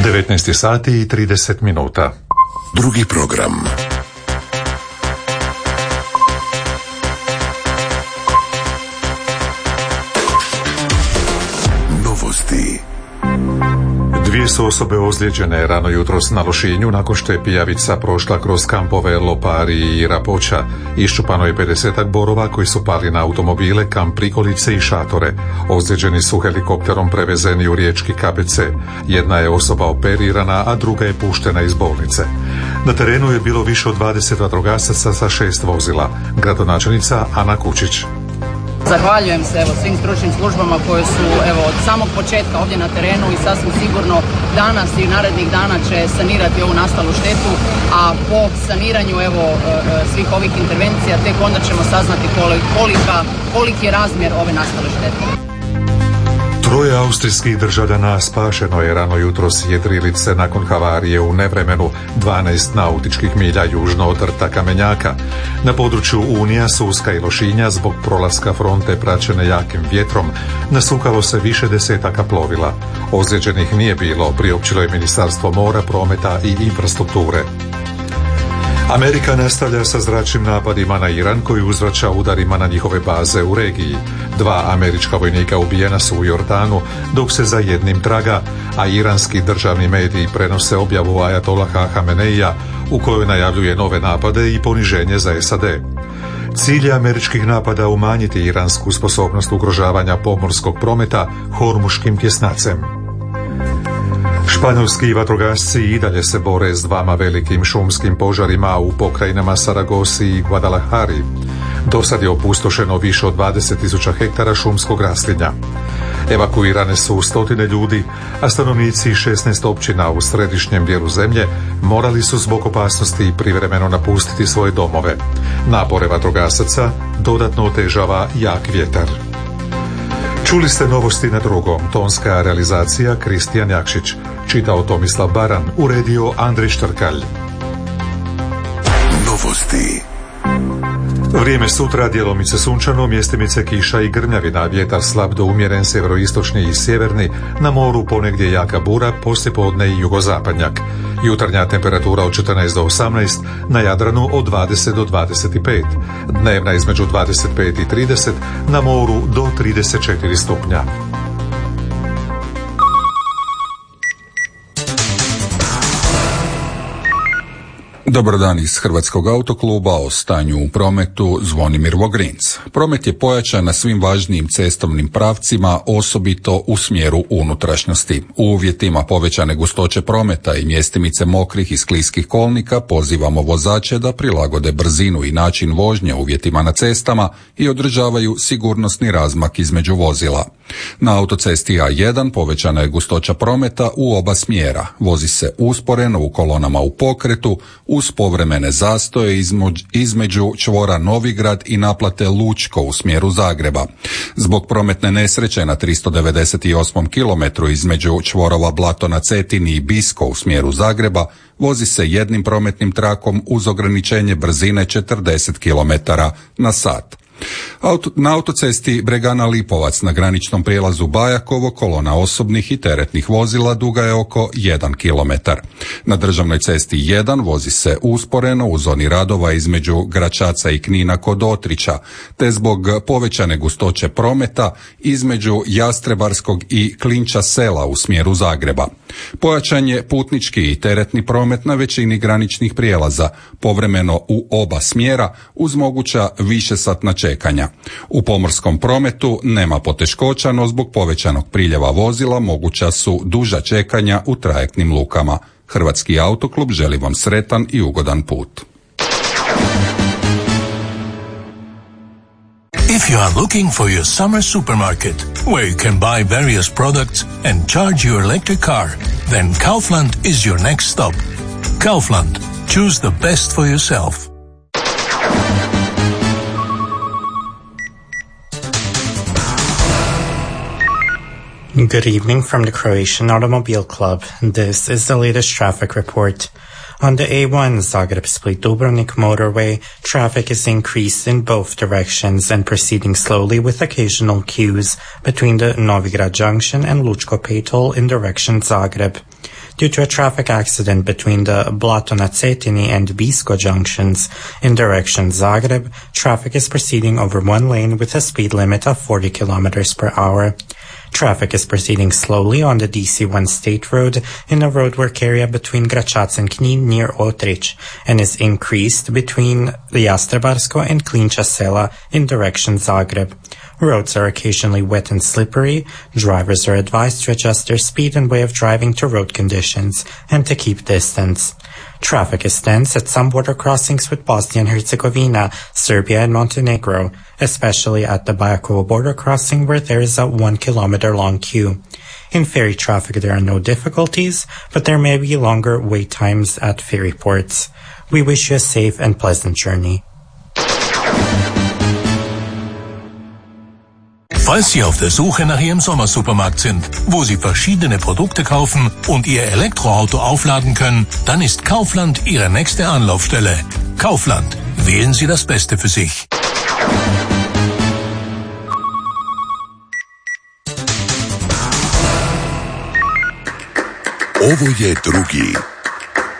19 sati i 30 minuta. Drugi program. Novosti. Dvije su osobe ozlijeđene rano jutros na Lošinju nakon što je pijavica prošla kroz kampove Lopari i Rapoća. Iščupano je 50 borova koji su pali na automobile, kamp prikolice i šatore. Ozlijeđeni su helikopterom prevezeni u riječki KBC. Jedna je osoba operirana, a druga je puštena iz bolnice. Na terenu je bilo više od 20 vatrogasaca sa 6 vozila. Gradonačelnica Ana Kučić. Zahvaljujem se svim stručnim službama koje su od samog početka ovdje na terenu i sasvim sigurno danas i narednih dana će sanirati ovu nastalu štetu, a po saniranju svih ovih intervencija tek onda ćemo saznati koliki je razmjer ove nastale štete. Troje austrijskih državljana spašeno je rano jutros jedrilice nakon havarije u nevremenu 12 nautičkih milja južno od rta Kamenjaka. Na području Unija, Suska i Lošinja zbog prolaska fronte praćene jakim vjetrom nasukalo se više desetaka plovila. Ozlijeđenih nije bilo, priopćilo je Ministarstvo mora, prometa i infrastrukture. Amerika nastavlja sa zračnim napadima na Iran koji uzvraća udarima na njihove baze u regiji. 2 američka vojnika ubijena su u Jordanu dok se za jednim traga, a iranski državni mediji prenose objavu Ajatolaha Hameneija u kojoj najavljuje nove napade i poniženje za SAD. Cilj je američkih napada umanjiti iransku sposobnost ugrožavanja pomorskog prometa hormuškim tjesnacem. Španjolski vatrogasci i dalje se bore s 2 velikim šumskim požarima u pokrajinama Saragosi i Guadalajari. Do sad je opustošeno više od 20.000 hektara šumskog raslinja. Evakuirane su 100 ljudi, a stanovnici 16 općina u središnjem dijelu zemlje morali su zbog opasnosti privremeno napustiti svoje domove. Napore vatrogasaca dodatno otežava jak vjetar. Čuli ste novosti na drugom, tonska realizacija Kristijan Jakšić, čitao Tomislav Baran, uredio Andrej Štrkalj. Novosti. Vrijeme sutra djelomice sunčano, mjestimice kiša i grmljavina, vjetar slab do umjeren sjeveroistočni i sjeverni, na moru ponegdje jaka bura, poslijepodne i jugozapadnjak. Jutarnja temperatura od 14 do 18, na Jadranu od 20 do 25, dnevna između 25 i 30, na moru do 34 stupnja. Dobar dan iz Hrvatskog autokluba, o stanju u prometu Zvonimir Vogrinc. Promet je pojačan na svim važnijim cestovnim pravcima, osobito u smjeru unutrašnjosti. U uvjetima povećane gustoće prometa i mjestimice mokrih i skliskih kolnika pozivamo vozače da prilagode brzinu i način vožnje uvjetima na cestama i održavaju sigurnosni razmak između vozila. Na autocesti A1 povećana je gustoća prometa u oba smjera. Vozi se usporeno u kolonama u pokretu, uz povremene zastoje između čvora Novigrad i naplate Lučko u smjeru Zagreba. Zbog prometne nesreće na 398. kilometru između čvorova Blato na Cetini i Bisko u smjeru Zagreba vozi se jednim prometnim trakom uz ograničenje brzine 40 km na sat. Na autocesti Bregana Lipovac na graničnom prijelazu Bajakovo kolona osobnih i teretnih vozila duga je oko 1 km. Na državnoj cesti 1 vozi se usporeno u zoni radova između Gračaca i Knina kod Otrića, te zbog povećane gustoće prometa između Jastrebarskog i Klinča sela u smjeru Zagreba. Pojačan je putnički i teretni promet na većini graničnih prijelaza, povremeno u oba smjera uz moguća višesatna čekanja. U pomorskom prometu nema poteškoća, no zbog povećanog priljeva vozila moguća su duža čekanja u trajektnim lukama. Hrvatski autoklub želi vam sretan i ugodan put. If you are looking for your summer supermarket, where you can buy various products and charge your electric car, then Kaufland is your next stop. Kaufland. Choose the best for yourself. Good evening from the Croatian Automobile Club. This is the latest traffic report. On the A1 Zagreb-Split-Dubrovnik motorway, traffic is increased in both directions and proceeding slowly with occasional queues between the Novigrad Junction and Lučko Pej toll in direction Zagreb. due to a traffic accident between the Blato na Cetini and Bisko junctions. In direction Zagreb, traffic is proceeding over one lane with a speed limit of 40 kilometers per hour. Traffic is proceeding slowly on the DC1 State Road in the road work area between Gračac and Knin near Otrich, and is increased between Jastrebarsko and Klinča Sela in direction Zagreb. Roads are occasionally wet and slippery. Drivers are advised to adjust their speed and way of driving to road conditions and to keep distance. Traffic is tense at some border crossings with Bosnia and Herzegovina, Serbia and Montenegro, especially at the Bajakovo border crossing where there is a 1 kilometer long queue. In ferry traffic there are no difficulties, but there may be longer wait times at ferry ports. We wish you a safe and pleasant journey. Falls Sie auf der Suche nach Ihrem Sommersupermarkt sind, wo Sie verschiedene Produkte kaufen und Ihr Elektroauto aufladen können, dann ist Kaufland Ihre nächste Anlaufstelle. Kaufland. Wählen Sie das Beste für sich. Ovo je drugi